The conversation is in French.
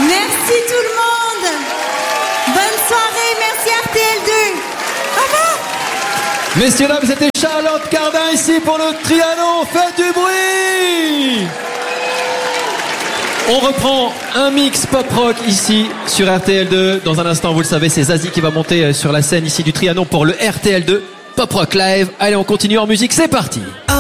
Merci tout le monde. Bonne soirée, merci RTL2. Au revoir. Messieurs, dames, c'était Charlotte Cardin ici pour le Trianon. Faites du bruit. On reprend un mix pop-rock ici sur RTL2. Dans un instant, vous le savez, c'est Zazie qui va monter sur la scène ici du Trianon pour le RTL2 Pop-Rock Live. Allez, on continue en musique, c'est parti.